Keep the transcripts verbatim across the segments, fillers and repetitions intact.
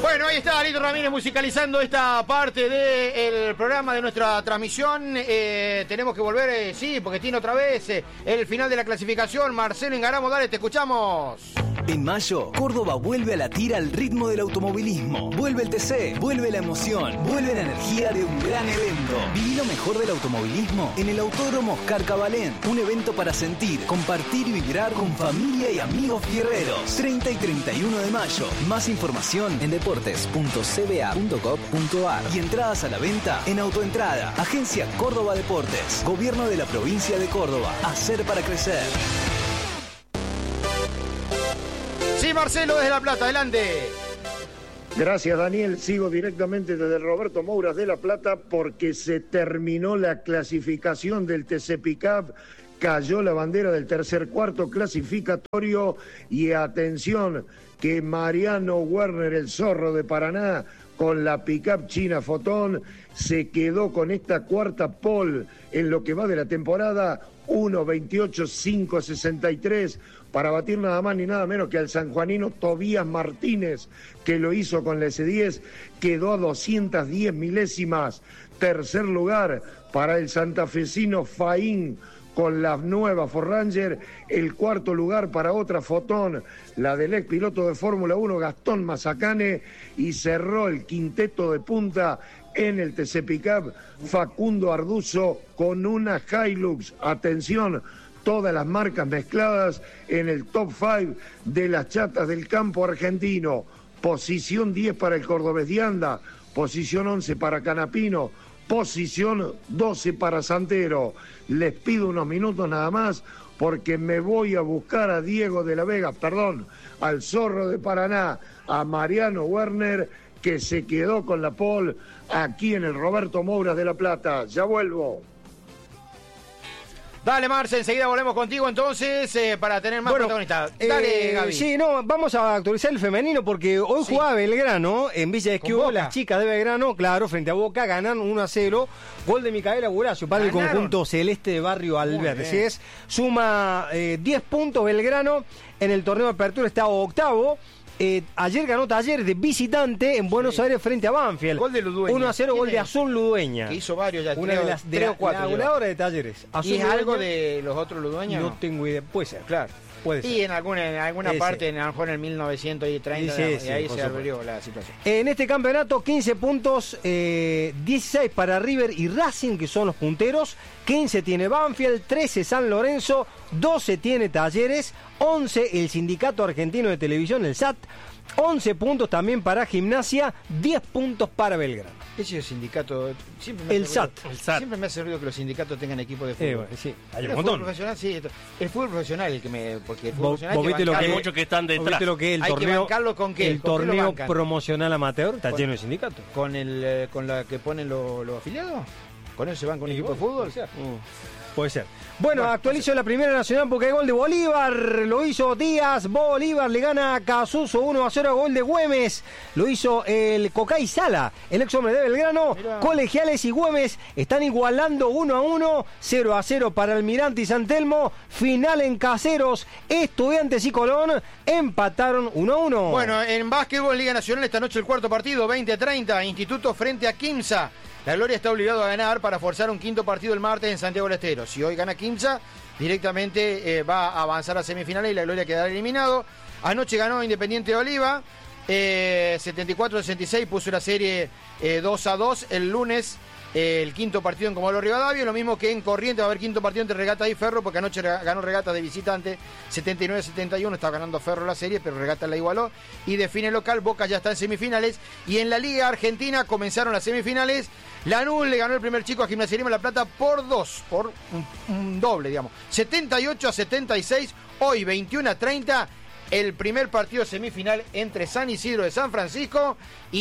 Bueno, ahí está Alito Ramírez musicalizando esta parte del programa de nuestra transmisión. Eh, tenemos que volver, eh, sí, porque tiene otra vez eh, el final de la clasificación. Marcelo Ingaramo, dale, te escuchamos. En mayo, Córdoba vuelve a latir al ritmo del automovilismo. Vuelve el T C, vuelve la emoción, vuelve la energía de un gran evento. Viví lo mejor del automovilismo en el Autódromo Oscar Cabalén. Un evento para sentir, compartir y vibrar con familia y amigos fierreros. treinta y treinta y uno de mayo. Más información en deportes punto c b a punto gov punto a r y entradas a la venta en Autoentrada. Agencia Córdoba Deportes. Gobierno de la provincia de Córdoba. Hacer para crecer. Sí, Marcelo, desde La Plata, adelante. Gracias, Daniel. Sigo directamente desde Roberto Mouras de La Plata porque se terminó la clasificación del T C Pickup. Cayó la bandera del tercer cuarto clasificatorio y atención que Mariano Werner, el zorro de Paraná, con la pickup china Fotón, se quedó con esta cuarta pole en lo que va de la temporada, uno veintiocho cinco sesenta y tres, para batir nada más ni nada menos que al sanjuanino Tobías Martínez, que lo hizo con la ese diez, quedó a doscientas diez milésimas. Tercer lugar para el santafesino Faín con la nueva Ford Ranger. El cuarto lugar para otra Fotón, la del ex piloto de Fórmula uno Gastón Mazacane, y cerró el quinteto de punta en el T C Pickup Facundo Arduzo con una Hilux. Atención, todas las marcas mezcladas en el top cinco de las chatas del campo argentino. Posición diez para el cordobés Dianda, posición once para Canapino, posición doce para Santero. Les pido unos minutos nada más porque me voy a buscar a Diego de la Vega, perdón, al zorro de Paraná, a Mariano Werner, que se quedó con la pole aquí en el Roberto Mouras de La Plata. Ya vuelvo. Dale, Marce, enseguida volvemos contigo entonces eh, para tener más bueno, protagonistas. Dale, eh, Gaby. Sí, no, vamos a actualizar el femenino porque hoy Sí. jugaba Belgrano en Villa Esquivo. Boca. Las chicas de Belgrano, claro, frente a Boca, ganan uno a cero. Gol de Micaela Guracio para el Ganaron. conjunto celeste de Barrio Alberti. bien. Así es, suma eh, diez puntos Belgrano. En el torneo de apertura está octavo. Eh, ayer ganó Talleres de visitante en Buenos Aires frente a Banfield. Gol de Ludueña. uno a cero, gol de Azul Ludueña. Que hizo varios ya, Una tres, de las de tres la, o cuatro. la lleva. goleadora de Talleres. Azul ¿Y es Ludueña, algo de los otros ludueños? No tengo idea. Puede ser. Claro. Puede ser. Y en alguna, en alguna Ese. parte, en, a lo mejor en el mil novecientos treinta, Sí, sí, y sí, ahí por se supuesto. abrió la situación. En este campeonato, quince puntos, eh, dieciséis para River y Racing, que son los punteros. quince tiene Banfield, trece San Lorenzo, doce tiene Talleres, once el Sindicato Argentino de Televisión, el S A T, once puntos también para Gimnasia, diez puntos para Belgrano. Ese es el sindicato. Siempre me El hace S A T. ruido- El S A T. Siempre me hace ruido que los sindicatos tengan equipo de fútbol. Eh, bueno, sí, hay Pero un el montón. fútbol profesional, sí. El fútbol profesional, el que me. Porque el fútbol Vos, profesional vos hay que viste lo que, bancarlo. Hay muchos que están vos detrás. viste lo que es el Hay que torneo, bancarlo con qué, el ¿con qué lo torneo bancan? promocional amateur, está Con- lleno de sindicatos. Con, el, eh, con la que ponen lo- los afiliados. ¿Con eso se van con un Y equipo de bueno, fútbol? puede ser. Puede ser. Bueno, Bueno, actualizo la Primera Nacional porque hay gol de Bolívar, lo hizo Díaz, Bolívar le gana a Casuso uno a cero, gol de Güemes, lo hizo el Cocay Sala, el ex hombre de Belgrano. Mirá. Colegiales y Güemes están igualando uno a uno, cero a cero para Almirante y San Telmo, final en Caseros, Estudiantes y Colón empataron uno a uno. Bueno, en básquetbol, Liga Nacional, esta noche el cuarto partido, veinte a treinta, Instituto frente a Quimsa. La Gloria está obligado a ganar para forzar un quinto partido el martes en Santiago del Estero. Si hoy gana Quimsa, directamente eh, va a avanzar a semifinales y la Gloria quedará eliminado. Anoche ganó Independiente de Oliva, eh, setenta y cuatro a sesenta y seis, puso una serie eh, dos a dos. El lunes, eh, el quinto partido en Comodoro Rivadavia, lo mismo que en Corrientes va a haber quinto partido entre Regata y Ferro, porque anoche ganó Regata de visitante setenta y nueve a setenta y uno, está ganando Ferro la serie, pero Regata la igualó. Y define local, Boca ya está en semifinales. Y en la Liga Argentina comenzaron las semifinales. Lanús le ganó el primer chico a Gimnasia Grima La Plata por dos, por un, un doble, digamos. setenta y ocho a setenta y seis, hoy veintiuno a treinta, el primer partido semifinal entre San Isidro de San Francisco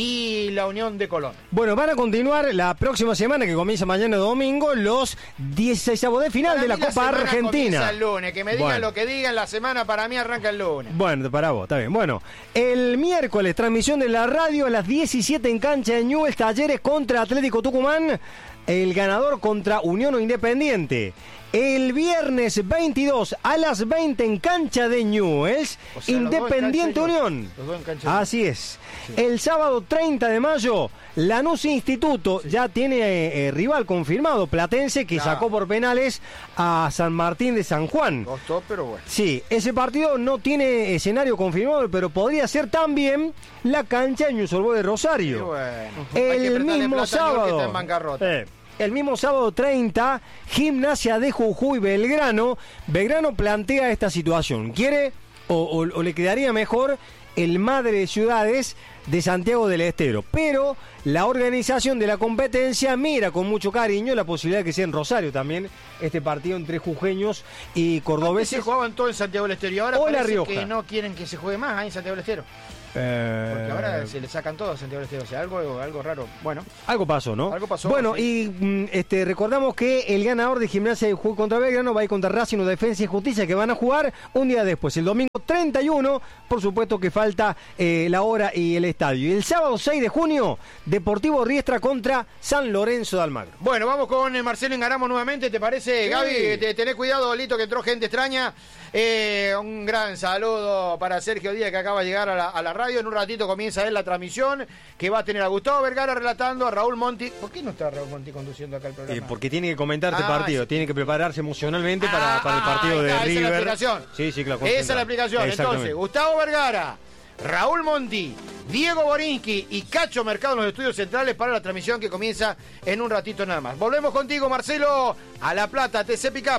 y la Unión de Colón. Bueno, van a continuar la próxima semana, que comienza mañana domingo, los dieciseisavos de final Para de la mí Copa semana Argentina. comienza el lunes, que me digan Bueno. lo que digan, la semana para mí arranca el lunes. Bueno, para vos, está bien. Bueno, el miércoles, transmisión de la radio a las diecisiete en cancha de Newell's, Talleres contra Atlético Tucumán, el ganador contra Unión o Independiente. El viernes veintidós a las veinte en cancha de Newell's, O sea, Independiente los dos en cancha de Unión. Los dos en cancha de Así es. Sí. El sábado treinta de mayo, Lanús Instituto Sí. ya tiene eh, rival confirmado, Platense, que Claro. sacó por penales a San Martín de San Juan. Costó, pero bueno. Sí, ese partido no tiene escenario confirmado, pero podría ser también la cancha de Newell's Old Boys de Y Rosario. bueno. Hay que El prestarle mismo plata a Newell's, que sábado. está en bancarrota. Eh, el mismo sábado treinta, Gimnasia de Jujuy Belgrano. Belgrano plantea esta situación. ¿Quiere o, o- o le quedaría mejor el Madre de Ciudades de Santiago del Estero? Pero la organización de la competencia mira con mucho cariño la posibilidad de que sea en Rosario también este partido entre jujeños y Se cordobeses. jugaban todo en Santiago del Estero y ahora O La parece Rioja. que no quieren que se juegue más ahí en Santiago del Estero. Porque ahora se le sacan todo a Santiago del Estero. O sea, algo, algo raro. Bueno, Algo pasó, ¿no? Algo pasó, Bueno, sí. y mm, este, recordamos que el ganador de Gimnasia de Jujuy contra Belgrano va a ir contra Racing o Defensa y Justicia, que van a jugar un día después, el domingo treinta y uno. Por supuesto que falta eh, la hora y el estadio. Y el sábado seis de junio, Deportivo Riestra contra San Lorenzo de Almagro. Bueno, vamos con eh, Marcelo Engaramo nuevamente, ¿te parece, Sí. Gaby? Te, tenés cuidado, Lito, que entró gente extraña. Eh, un gran saludo para Sergio Díaz, que acaba de llegar a la, a la radio. En un ratito comienza él la transmisión, que va a tener a Gustavo Vergara relatando, a Raúl Monti. ¿Por qué no está Raúl Monti conduciendo acá el programa? Eh, porque tiene que comentar este Ah, partido, sí. tiene que prepararse emocionalmente Ah, para, para el partido ahí de está, River. Esa es la explicación. Sí, sí, claro. Esa es la explicación. Entonces, Exactamente. Gustavo Vergara, Raúl Monti, Diego Borinsky y Cacho Mercado en los estudios centrales para la transmisión que comienza en un ratito nada más. Volvemos contigo, Marcelo, a La Plata, T C Pickup.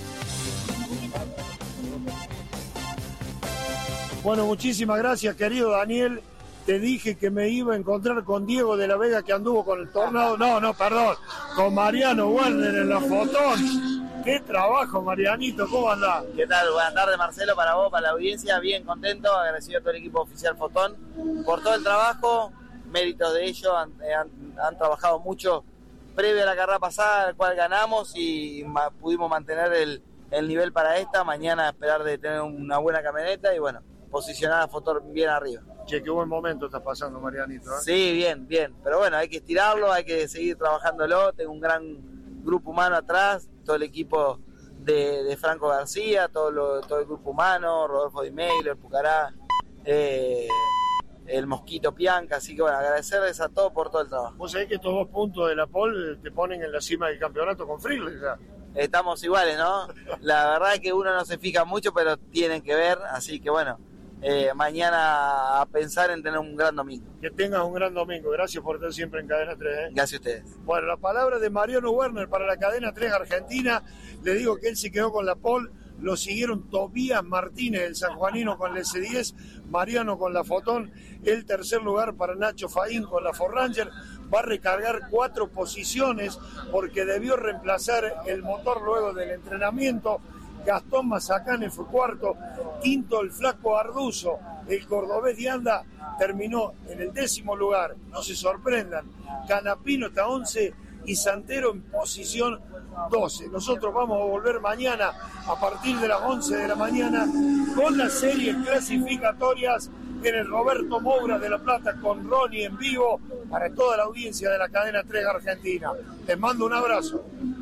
Bueno, muchísimas gracias, querido Daniel. Te dije que me iba a encontrar con Diego de la Vega, que anduvo con el Tornado. No, no, perdón. Con Mariano Werner en la fotón. Qué trabajo, Marianito. ¿Cómo andás? ¿Qué tal? Buenas tardes, Marcelo, para vos, para la audiencia. Bien contento, agradecido a todo el equipo oficial Fotón por todo el trabajo. Méritos de ellos, han, han, han trabajado mucho previo a la carrera pasada, al cual ganamos y ma, pudimos mantener el, el nivel para esta. Mañana esperar de tener una buena camioneta y bueno, posicionar a Fotón bien arriba. Che, qué buen momento estás pasando, Marianito. ¿eh? Sí, bien, bien. Pero bueno, hay que estirarlo, hay que seguir trabajándolo. Tengo un gran grupo humano atrás, todo el equipo de, de Franco García, todo, lo, todo el grupo humano, Rodolfo Di Meglio, el Pucará, eh, el Mosquito Pianca. Así que bueno, agradecerles a todos por todo el trabajo. Vos sabés que estos dos puntos de la Pol te ponen en la cima del campeonato con Friedrich ya. Estamos iguales, ¿no? La verdad es que uno no se fija mucho, pero tienen que ver. Así que bueno, eh, mañana a pensar en tener un gran domingo. Que tengas un gran domingo. Gracias por estar siempre en Cadena tres. ¿eh? Gracias a ustedes. Bueno, la palabra de Mariano Werner para la Cadena tres Argentina. Le digo que él se quedó con la pole. Lo siguieron Tobías Martínez, el sanjuanino, con la S diez. Mariano con la Fotón. El tercer lugar para Nacho Faín con la Ford Ranger. Va a recargar cuatro posiciones porque debió reemplazar el motor luego del entrenamiento. Gastón Mazacane fue cuarto, quinto el Flaco Arduzo, el cordobés de Anda terminó en el décimo lugar, no se sorprendan. Canapino está once y Santero en posición doce. Nosotros vamos a volver mañana a partir de las once de la mañana con las series clasificatorias en el Roberto Moura de La Plata con Ronnie en vivo para toda la audiencia de la Cadena tres Argentina. Les mando un abrazo.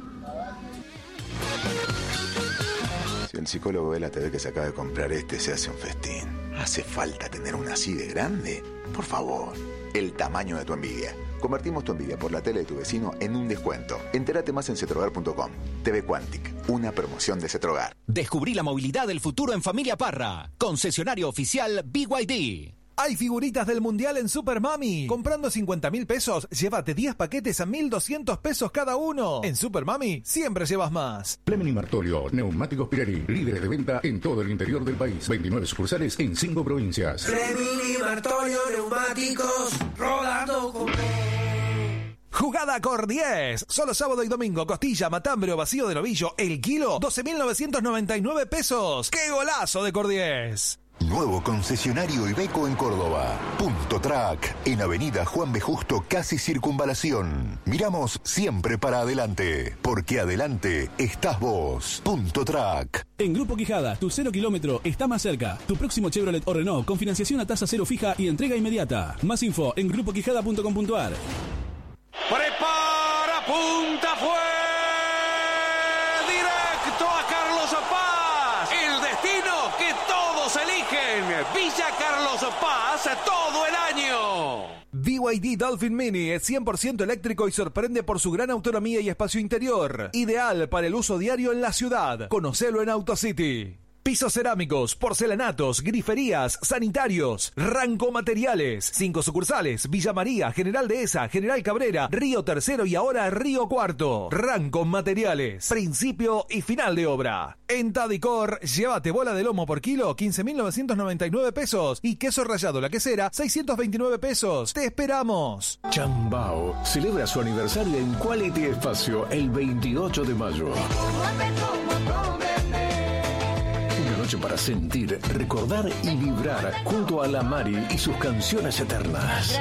Si el psicólogo ve la T V que se acaba de comprar este, se hace un festín. ¿Hace falta tener una así de grande? Por favor, el tamaño de tu envidia. Convertimos tu envidia por la tele de tu vecino en un descuento. Entérate más en cetrogar punto com. T V Quantic, una promoción de Cetrogar. Descubrí la movilidad del futuro en Familia Parra. Concesionario oficial B Y D. Hay figuritas del Mundial en Super Mami. Comprando cincuenta mil pesos, llévate diez paquetes a mil doscientos pesos cada uno. En Super Mami siempre llevas más. Fleming y Martolio, Neumáticos Pirelli, líderes de venta en todo el interior del país. veintinueve sucursales en cinco provincias. Fleming y Martolio, neumáticos, rodando con... Jugada Cor diez. Solo sábado y domingo. Costilla, matambre o vacío de novillo. El kilo, doce mil novecientos noventa y nueve pesos. ¡Qué golazo de Cor diez! Nuevo concesionario Iveco en Córdoba. Punto Track, en Avenida Juan B. Justo, casi Circunvalación. Miramos siempre para adelante, porque adelante estás vos. Punto Track. En Grupo Quijada, tu cero kilómetro está más cerca. Tu próximo Chevrolet o Renault con financiación a tasa cero fija y entrega inmediata. Más info en grupo quijada punto com punto a r. Prepara, punta, fue directo Villa Carlos Paz todo el año. B Y D Dolphin Mini es cien por ciento eléctrico y sorprende por su gran autonomía y espacio interior. Ideal para el uso diario en la ciudad. Conocelo en AutoCity. Pisos cerámicos, porcelanatos, griferías, sanitarios, Ranco Materiales. Cinco sucursales: Villa María, General Dehesa, General Cabrera, Río Tercero y ahora Río Cuarto. Ranco Materiales. Principio y final de obra. En Tadicor, llévate bola de lomo por kilo, quince mil novecientos noventa y nueve pesos. Y queso rallado La Quesera, seiscientos veintinueve pesos. ¡Te esperamos! Chambao celebra su aniversario en Quality Espacio el veintiocho de mayo. Una noche para sentir, recordar y vibrar junto a la Mari y sus canciones eternas.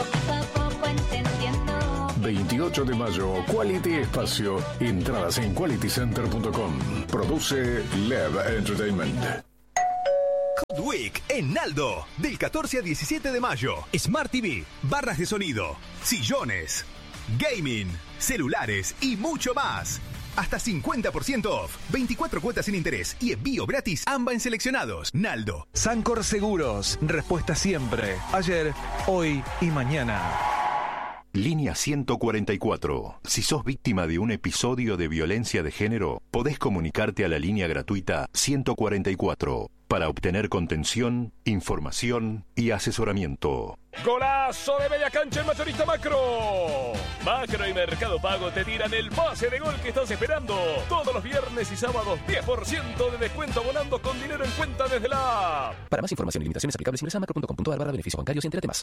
veintiocho de mayo, Quality Espacio. Entradas en quality center punto com. Produce Lev Entertainment. Hot Week en Naldo, del catorce al diecisiete de mayo. Smart T V, barras de sonido, sillones, gaming, celulares y mucho más. Hasta cincuenta por ciento off, veinticuatro cuotas sin interés y envío gratis, ambas en seleccionados. Naldo. Sancor Seguros, respuesta siempre, ayer, hoy y mañana. Línea ciento cuarenta y cuatro. Si sos víctima de un episodio de violencia de género, podés comunicarte a la línea gratuita ciento cuarenta y cuatro para obtener contención, información y asesoramiento. ¡Golazo de media cancha el mayorista Macro! Macro y Mercado Pago te tiran el pase de gol que estás esperando. Todos los viernes y sábados, diez por ciento de descuento volando con dinero en cuenta desde la app. Para más información y limitaciones aplicables, ingresa a macro punto com punto a r barra beneficios bancarios y entérate más.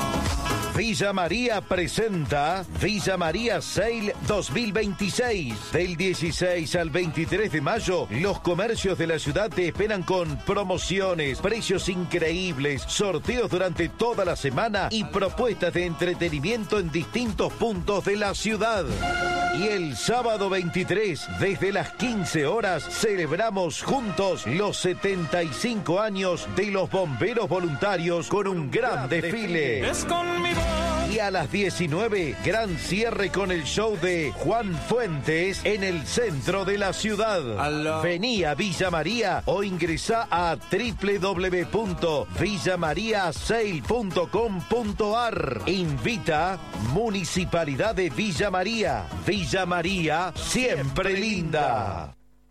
Villa María presenta Villa María Sale dos mil veintiséis. Del dieciséis al veintitrés de mayo, los comercios de la ciudad te esperan con promociones, precios increíbles, sorteos durante toda la semana y propuestas de entretenimiento en distintos puntos de la ciudad. Y el sábado veintitrés, desde las quince horas, celebramos juntos los setenta y cinco años de los bomberos voluntarios con un gran desfile. Es con mi voz. Y a las diecinueve, gran cierre con el show de Juan Fuentes en el centro de la ciudad. Vení a Villa María o ingresá a doble u doble u doble u punto villa maría sale punto com punto a r. Invita Municipalidad de Villa María. Villa María, siempre linda.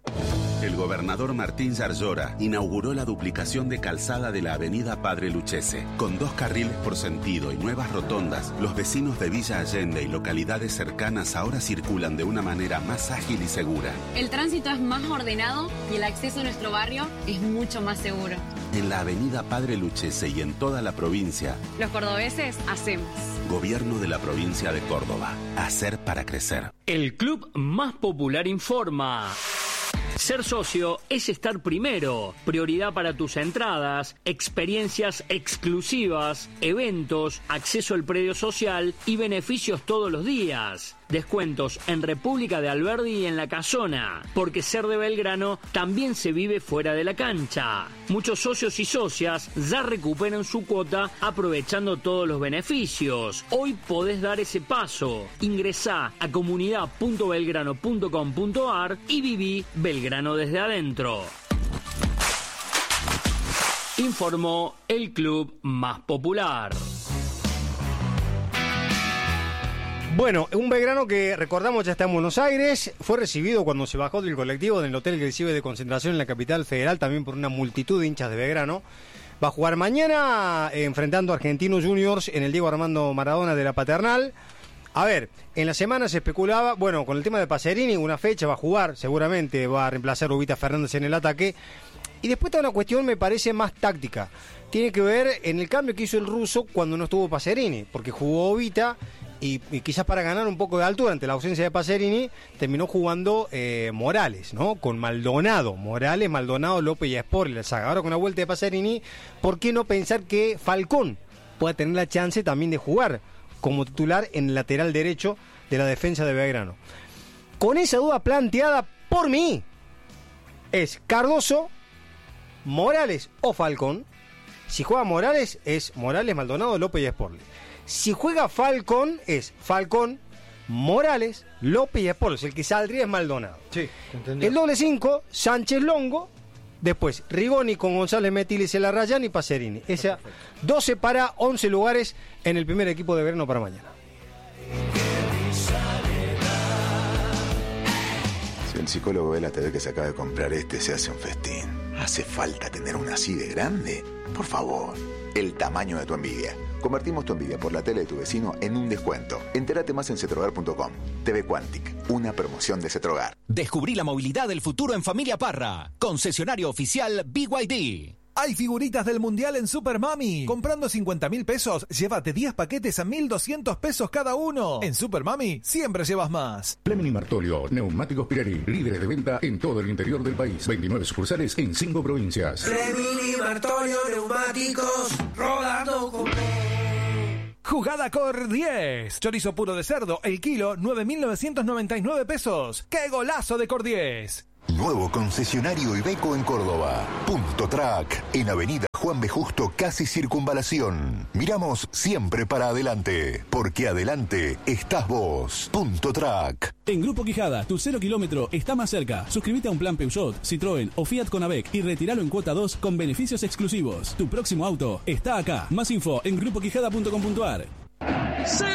El gobernador Martín Yarlora inauguró la duplicación de calzada de la avenida Padre Luchese. Con dos carriles por sentido y nuevas rotondas, los vecinos de Villa Allende y localidades cercanas ahora circulan de una manera más ágil y segura. El tránsito es más ordenado y el acceso a nuestro barrio es mucho más seguro. En la avenida Padre Luchese y en toda la provincia, los cordobeses hacemos. Gobierno de la provincia de Córdoba. Hacer para crecer. El club más popular informa. Ser socio es estar primero. Prioridad para tus entradas, experiencias exclusivas, eventos, acceso al predio social y beneficios todos los días. Descuentos en República de Alberdi y en La Casona, porque ser de Belgrano también se vive fuera de la cancha. Muchos socios y socias ya recuperan su cuota aprovechando todos los beneficios. Hoy podés dar ese paso. Ingresá a comunidad punto belgrano punto com punto a r y viví Belgrano desde adentro. Informó el club más popular. Bueno, un Belgrano que recordamos ya está en Buenos Aires, fue recibido cuando se bajó del colectivo en el hotel que recibe de concentración en la capital federal, también por una multitud de hinchas de Belgrano. Va a jugar mañana eh, enfrentando a Argentinos Juniors en el Diego Armando Maradona de la Paternal. A ver, en la semana se especulaba, bueno, con el tema de Pacerini, una fecha va a jugar, seguramente va a reemplazar a Ubita Fernández en el ataque. Y después está una cuestión, me parece, más táctica. Tiene que ver en el cambio que hizo el ruso cuando no estuvo Pacerini, porque jugó Ubita y, y quizás para ganar un poco de altura ante la ausencia de Pacerini, terminó jugando eh, Morales, ¿no? Con Maldonado, Morales, Maldonado, López y Sport, la saga. Ahora con la vuelta de Pacerini, ¿por qué no pensar que Falcón pueda tener la chance también de jugar como titular en el lateral derecho de la defensa de Belgrano? Con esa duda planteada por mí, es Cardoso, Morales o Falcón. Si juega Morales, es Morales, Maldonado, López y Sporle. Si juega Falcón, es Falcón, Morales, López y Sporle. El que saldría es Maldonado. Sí, entendí. El doble cinco, Sánchez Longo, Después, Rigoni con González Metilis, Elarrayán y Pacerini. Esa, doce para once lugares en el primer equipo de verano para mañana. Si el psicólogo ve la T V que se acaba de comprar este, se hace un festín. ¿Hace falta tener una así de grande? Por favor, el tamaño de tu envidia. Convertimos tu envidia por la tele de tu vecino en un descuento. Entérate más en cetrogar punto com. T V Quantic, una promoción de Cetrogar. Descubrí la movilidad del futuro en Familia Parra. Concesionario oficial B Y D. Hay figuritas del Mundial en Super Mami. Comprando cincuenta mil pesos, llévate diez paquetes a mil doscientos pesos cada uno. En Super Mami siempre llevas más. Fleming y Martolio, Neumáticos Pirelli, líderes de venta en todo el interior del país. veintinueve sucursales en cinco provincias. Fleming y Martolio, Neumáticos, rodando con... Jugada Cor diez. Chorizo puro de cerdo, el kilo, nueve mil novecientos noventa y nueve pesos. ¡Qué golazo de Cor diez! Nuevo concesionario Iveco en Córdoba. Punto Track, en Avenida Juan B. Justo, casi Circunvalación. Miramos siempre para adelante, porque adelante estás vos. Punto Track. En Grupo Quijada, tu cero kilómetro está más cerca. Suscríbete a un plan Peugeot, Citroën o Fiat Conavec y retíralo en cuota dos con beneficios exclusivos. Tu próximo auto está acá. Más info en grupo quijada punto com punto a r. ¡Sí!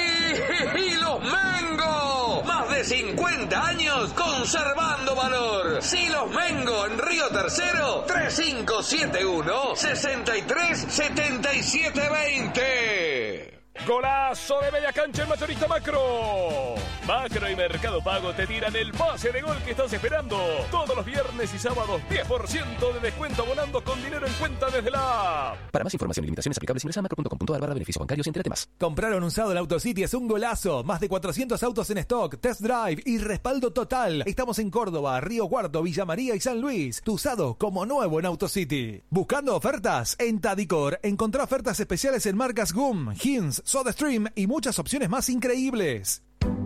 ¡Y los Mengo! Más de cincuenta años conservando valor. Silos Mengo en Río Tercero, tres cinco siete uno, seis tres siete siete dos cero. Golazo de media cancha el Mayorista Macro. Macro y Mercado Pago te tiran el pase de gol que estás esperando. Todos los viernes y sábados, diez por ciento de descuento abonando con dinero en cuenta desde la app. Para más información y limitaciones aplicables ingresa a macro punto com punto a r barra beneficios bancarios y entérate más. Compraron usado en AutoCity, es un golazo. Más de cuatrocientos autos en stock, test drive y respaldo total. Estamos en Córdoba, Río Cuarto, Villa María y San Luis. Tu usado como nuevo en AutoCity. Buscando ofertas en Tadicor. Encontrá ofertas especiales en marcas G U M, Hins, SodaStream y muchas opciones más increíbles.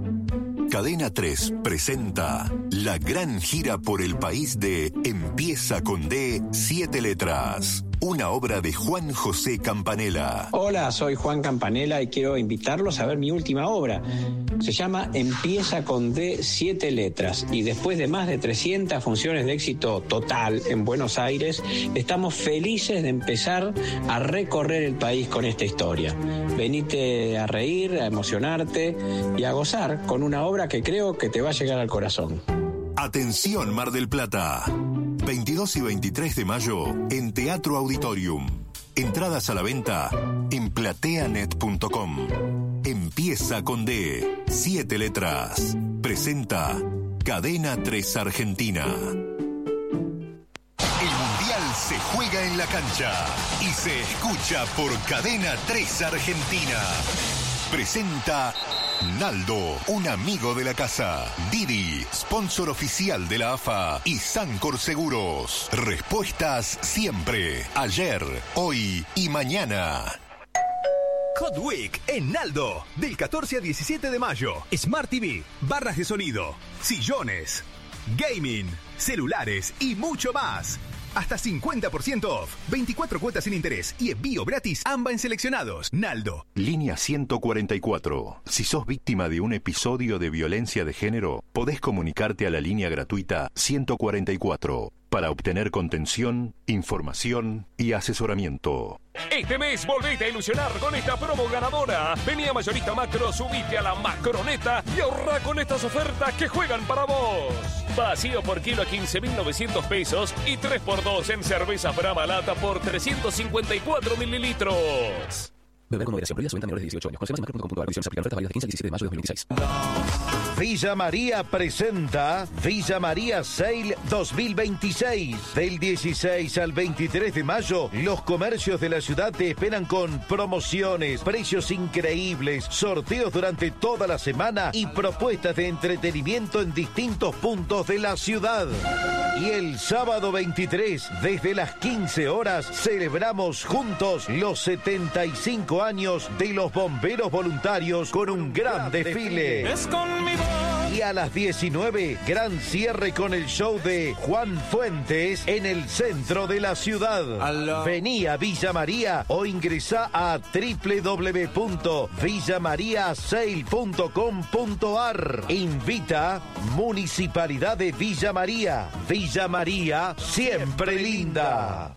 Cadena tres presenta la gran gira por el país de Empieza con D, siete letras. Una obra de Juan José Campanella. Hola, soy Juan Campanella y quiero invitarlos a ver mi última obra. Se llama Empieza con D, siete letras. Y después de más de trescientas funciones de éxito total en Buenos Aires, estamos felices de empezar a recorrer el país con esta historia. Venite a reír, a emocionarte y a gozar con una obra que creo que te va a llegar al corazón. Atención, Mar del Plata. veintidós y veintitrés de mayo en Teatro Auditorium. Entradas a la venta en plateanet punto com. Empieza con D, siete letras. Presenta Cadena tres Argentina. El Mundial se juega en la cancha y se escucha por Cadena tres Argentina. Presenta Naldo, un amigo de la casa. Didi, sponsor oficial de la A F A. Y Sancor Seguros. Respuestas siempre. Ayer, hoy y mañana. Hot Week en Naldo. Del catorce al diecisiete de mayo. Smart T V, barras de sonido, sillones, gaming, celulares y mucho más. Hasta cincuenta por ciento off, veinticuatro cuotas sin interés y envío gratis AMBA en seleccionados. Naldo. Línea ciento cuarenta y cuatro. Si sos víctima de un episodio de violencia de género, podés comunicarte a la línea gratuita ciento cuarenta y cuatro para obtener contención, información y asesoramiento. Este mes volvete a ilusionar con esta promo ganadora. Vení a Mayorista Macro, subite a la Macroneta y ahorra con estas ofertas que juegan para vos. Vacío por kilo a quince mil novecientos pesos y tres por dos en cerveza Brahma Lata por trescientos cincuenta y cuatro mililitros. Beber con moderación. Prohibida su venta a menores de dieciocho años. Conoce más en macro punto com punto a r. Condiciones aplican. Ofertas válidas de quince al diecisiete de mayo de dos mil veintiséis. Villa María presenta Villa María Sale dos mil veintiséis. Del dieciséis al veintitrés de mayo, los comercios de la ciudad te esperan con promociones, precios increíbles, sorteos durante toda la semana y propuestas de entretenimiento en distintos puntos de la ciudad. Y el sábado veintitrés, desde las quince horas, celebramos juntos los setenta y cinco años de los bomberos voluntarios con un gran desfile. Es con mi voz Y a las diecinueve, gran cierre con el show de Juan Fuentes en el centro de la ciudad. Vení a Villa María o ingresá a doble u doble u doble u punto villa maría sale punto com punto a r. Invita Municipalidad de Villa María. Villa María, siempre linda.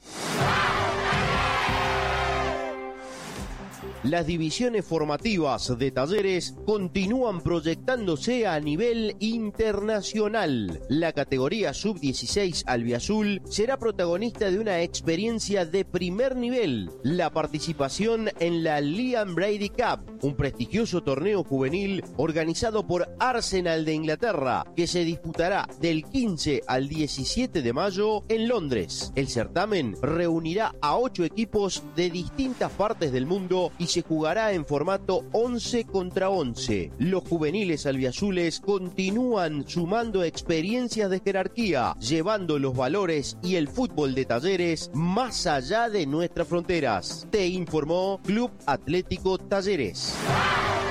Las divisiones formativas de Talleres continúan proyectándose a nivel internacional. La categoría sub dieciséis albiazul será protagonista de una experiencia de primer nivel, la participación en la Liam Brady Cup, un prestigioso torneo juvenil organizado por Arsenal de Inglaterra, que se disputará del quince al diecisiete de mayo en Londres. El certamen reunirá a ocho equipos de distintas partes del mundo y se jugará en formato once contra once. Los juveniles albiazules continúan sumando experiencias de jerarquía, llevando los valores y el fútbol de Talleres más allá de nuestras fronteras. Te informó Club Atlético Talleres.